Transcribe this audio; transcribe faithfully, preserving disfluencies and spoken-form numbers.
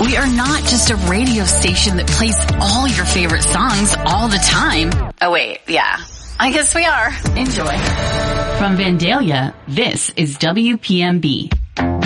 We are not just a radio station that plays all your favorite songs all the time. Oh wait, yeah. I guess we are. Enjoy. From Vandalia, this is W P M B.